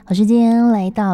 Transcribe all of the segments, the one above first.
好，时间来到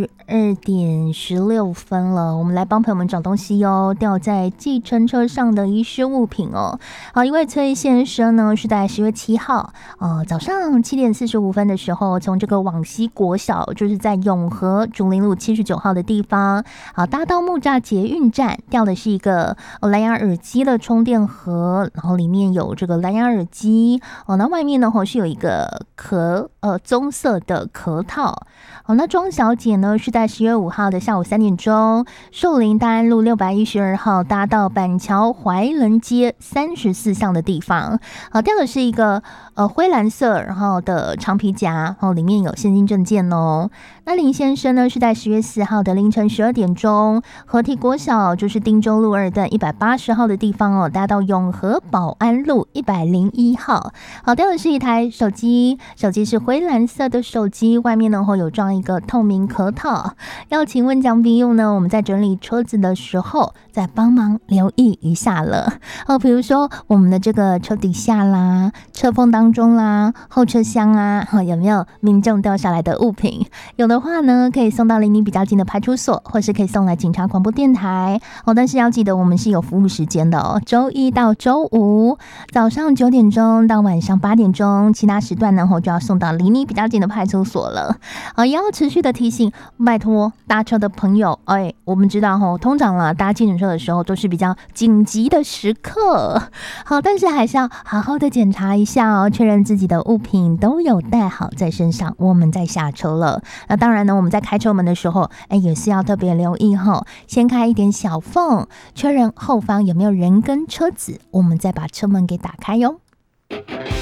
12:16了，我们来帮朋友们找东西哦。掉在计程车上的遗失物品哦。好，一位崔先生呢是在10月7号，早上7:45的时候，从这个往西国小，就是在永和竹林路79号的地方，搭到木栅捷运站，掉的是一个蓝牙耳机的充电盒，然后里面有这个蓝牙耳机那外面呢是有一个棕色的壳套。那庄小姐呢是在10月5号的下午3点钟，寿林大安路612号搭到板桥怀仁街34巷的地方，掉的是一个灰蓝色然后的长皮夹，里面有现金证件哦。那林先生呢是在10月4号的凌晨12点钟，合体国小就是汀州路2段180号的地方搭到永和保安路101号，掉的是一台手机，手机是灰蓝色的手机，外面呢有装一个透明壳套。要请问蒋朋友呢，我们在整理车子的时候再帮忙留意一下了比如说我们的这个车底下啦、车缝当中啦、后车厢啊，有没有民众掉下来的物品？有的话呢，可以送到离你比较近的派出所，或是可以送来警察广播电台但是要记得我们是有服务时间的周一到周五早上9点钟到晚上8点钟，其他时段呢就要送到离你比较近的派出所了也要持续的提醒，拜托搭车的朋友，我们知道通常搭计程车的时候都是比较紧急的时刻，好，但是还是要好好的检查一下确认自己的物品都有带好在身上，我们再下车了。那当然呢，我们在开车门的时候，也是要特别留意先开一点小缝，确认后方有没有人跟车子，我们再把车门给打开哟。